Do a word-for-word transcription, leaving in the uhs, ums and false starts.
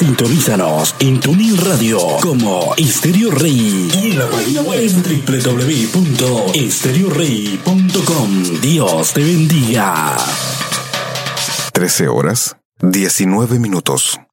Sintonízanos en TuneIn Radio como Estéreo Rey y en la página web doble u doble u doble u punto estéreo rey punto com. Dios te bendiga. trece horas, diecinueve minutos.